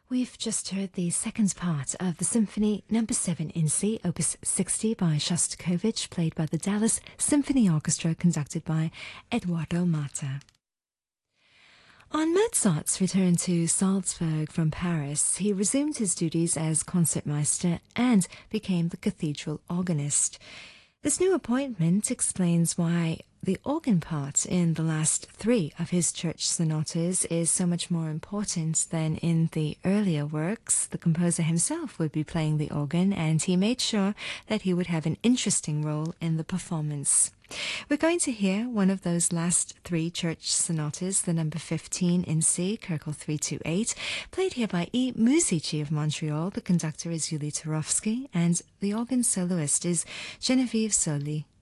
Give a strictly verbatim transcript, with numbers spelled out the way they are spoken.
We've just heard the second part of the Symphony Number seven in C, Opus sixty by Shostakovich, played by the Dallas Symphony Orchestra, conducted by Eduardo Mata. On Mozart's return to Salzburg from Paris, he resumed his duties as concertmeister and became the cathedral organist. This new appointment explains why the organ part in the last three of his church sonatas is so much more important than in the earlier works. The composer himself would be playing the organ, and he made sure that he would have an interesting role in the performance. We're going to hear one of those last three church sonatas, the number fifteen in C, Köchel three two eight, played here by E. Musici of Montreal. The conductor is Yuli Turovsky, and the organ soloist is Genevieve Soli.